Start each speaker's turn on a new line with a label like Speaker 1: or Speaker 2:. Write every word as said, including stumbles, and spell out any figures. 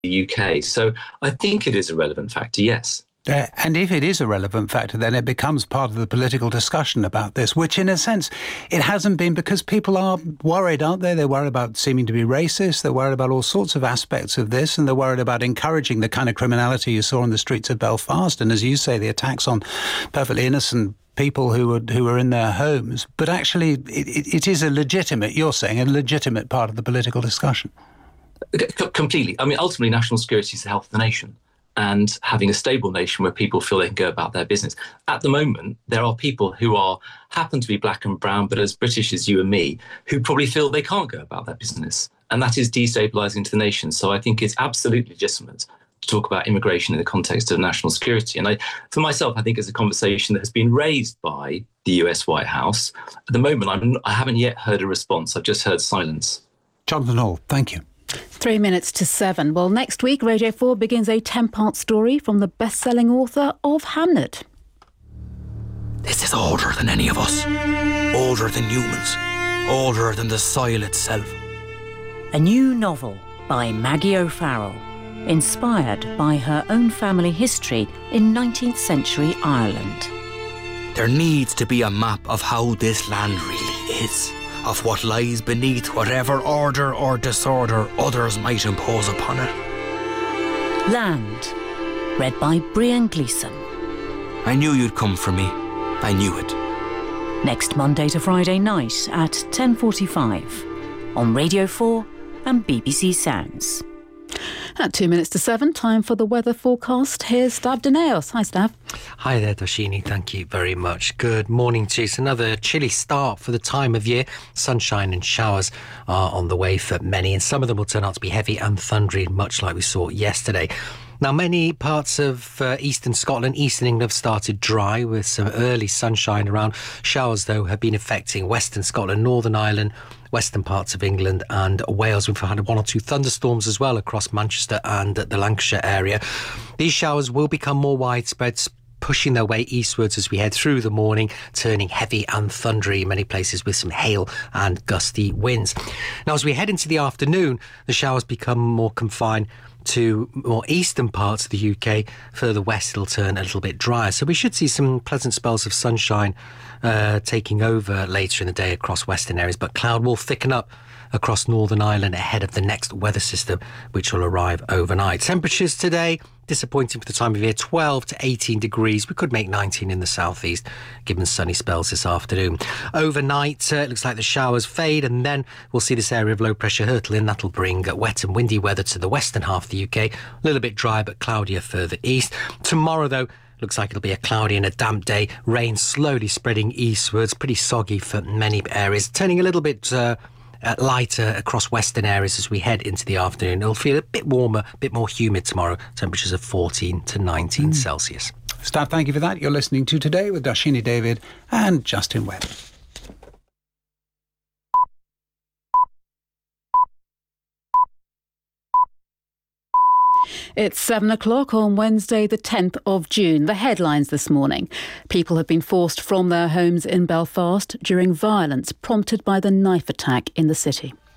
Speaker 1: U K. So I think it is a relevant factor, yes.
Speaker 2: Uh, and if it is a relevant factor, then it becomes part of the political discussion about this, which in a sense it hasn't been, because people are worried, aren't they? They're worried about seeming to be racist. They're worried about all sorts of aspects of this, and they're worried about encouraging the kind of criminality you saw on the streets of Belfast. And as you say, the attacks on perfectly innocent people who were who were in their homes. But actually, it, it is a legitimate, you're saying, a legitimate part of the political discussion.
Speaker 1: C- completely. I mean, ultimately, national security is the health of the nation. And having a stable nation where people feel they can go about their business. At the moment, there are people who are happen to be black and brown, but as British as you and me, who probably feel they can't go about their business. And that is destabilising to the nation. So I think it's absolutely legitimate to talk about immigration in the context of national security. And I, for myself, I think it's a conversation that has been raised by the U S White House. At the moment, I'm, I haven't yet heard a response. I've just heard silence.
Speaker 2: Jonathan Hall, thank you.
Speaker 3: Three minutes to seven. Well, next week, Radio four begins a ten-part story from the best-selling author of Hamlet.
Speaker 4: This is older than any of us. Older than humans. Older than the soil itself.
Speaker 5: A new novel by Maggie O'Farrell, inspired by her own family history in nineteenth century Ireland.
Speaker 4: There needs to be a map of how this land really is. Of what lies beneath whatever order or disorder others might impose upon it.
Speaker 5: Land, read by Brian Gleeson.
Speaker 4: I knew you'd come for me. I knew it.
Speaker 5: Next Monday to Friday night at ten forty-five on Radio four and B B C Sounds.
Speaker 3: At two minutes to seven, time for the weather forecast. Here's Stav Daneos. Hi, Stav.
Speaker 6: Hi there, Darshini. Thank you very much. Good morning to you. It's another chilly start for the time of year. Sunshine and showers are on the way for many, and some of them will turn out to be heavy and thundery, much like we saw yesterday. Now, many parts of uh, eastern Scotland, eastern England have started dry with some early sunshine around. Showers, though, have been affecting western Scotland, Northern Ireland, western parts of England and Wales. We've had one or two thunderstorms as well across Manchester and the Lancashire area. These showers will become more widespread, pushing their way eastwards as we head through the morning, turning heavy and thundery in many places with some hail and gusty winds. Now, as we head into the afternoon, the showers become more confined to more eastern parts of the U K. Further west, it'll turn a little bit drier. So we should see some pleasant spells of sunshine uh, taking over later in the day across western areas, but cloud will thicken up across Northern Ireland ahead of the next weather system, which will arrive overnight. Temperatures today, disappointing for the time of year, twelve to eighteen degrees. We could make nineteen in the southeast, given sunny spells this afternoon. Overnight, uh, it looks like the showers fade, and then we'll see this area of low pressure hurtle in. That'll bring wet and windy weather to the western half of the U K. A little bit dry, but cloudier further east. Tomorrow, though, looks like it'll be a cloudy and a damp day. Rain slowly spreading eastwards, pretty soggy for many areas, turning a little bit Uh, Uh, lighter across western areas as we head into the afternoon. It'll feel a bit warmer, a bit more humid tomorrow. Temperatures of fourteen to nineteen mm. Celsius.
Speaker 2: Stav, thank you for that. You're listening to Today with Darshini David and Justin Webb.
Speaker 3: It's seven o'clock on Wednesday, the tenth of June. The headlines this morning. People have been forced from their homes in Belfast during violence prompted by the knife attack in the city.